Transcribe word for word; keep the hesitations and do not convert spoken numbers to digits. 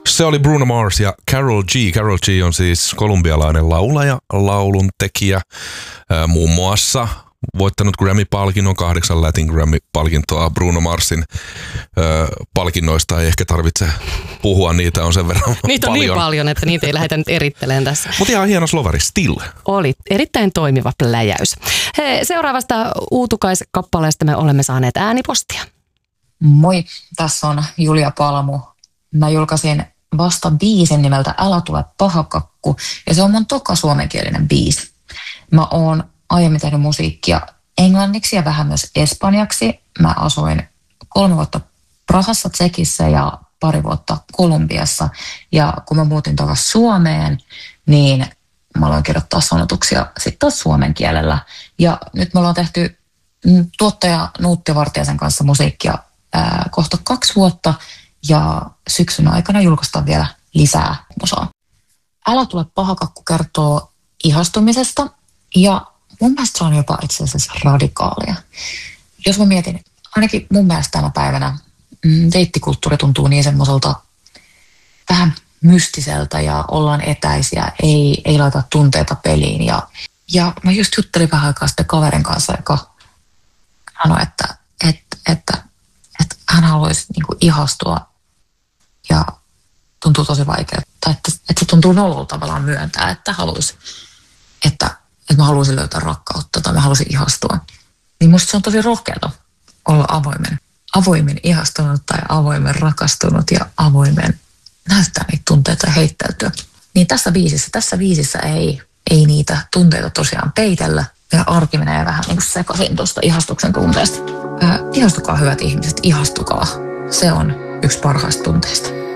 Se oli Bruno Mars ja Karol G. Karol G on siis kolumbialainen laulaja, lauluntekijä, ää, muun muassa voittanut Grammy-palkinnon, kahdeksan Latin Grammy-palkintoa. Bruno Marsin ö, palkinnoista ei ehkä tarvitse puhua, niitä on sen verran Niitä on paljon. niin paljon, että niitä ei lähdetä nyt erittelemään tässä. Mutta ihan hieno slovari, Still. Oli erittäin toimiva pläjäys. He, seuraavasta uutukaiskappaleesta me olemme saaneet äänipostia. Moi, tässä on Julia Palmu. Mä julkaisin vasta biisin nimeltä Älä tule pahakakku, ja se on mun toka suomenkielinen biisi. Mä oon aiemmin tehnyt musiikkia englanniksi ja vähän myös espanjaksi. Mä asuin kolme vuotta Prahassa, Tsekissä ja pari vuotta Kolumbiassa. Ja kun mä muutin takaisin Suomeen, niin mä aloin kirjoittaa sanotuksia sitten taas suomen kielellä. Ja nyt me ollaan tehty tuottaja Nuutti Vartiaisen kanssa musiikkia ää, kohta kaksi vuotta. Ja syksyn aikana julkaistaan vielä lisää musaa. Älä tule pahakakku kertoo ihastumisesta ja mun mielestä se on jopa itse asiassa radikaalia. Jos mä mietin, ainakin mun mielestä tänä päivänä mm, deittikulttuuri tuntuu niin semmoiselta vähän mystiseltä ja ollaan etäisiä, ei, ei laita tunteita peliin. Ja, ja mä just juttelin vähän aikaa sitten kaverin kanssa, joka sanoi, että, että, että, että hän haluaisi niin kuin ihastua ja tuntuu tosi vaikeaa. Tai että, että se tuntuu nololta tavallaan myöntää, että haluaisi, että että mä haluaisin löytää rakkautta tai mä haluaisin ihastua. Niin musta se on tosi rohkeata olla avoimen. Avoimen ihastunut tai avoimen rakastunut ja avoimen näyttää niitä tunteita ja heittäytyä. Niin tässä biisissä, tässä biisissä ei, ei niitä tunteita tosiaan peitellä. Ja arki menee vähän niin kuin sekaisin tuosta ihastuksen tunteesta. Ää, ihastukaa hyvät ihmiset, ihastukaa. Se on yksi parhaista tunteista.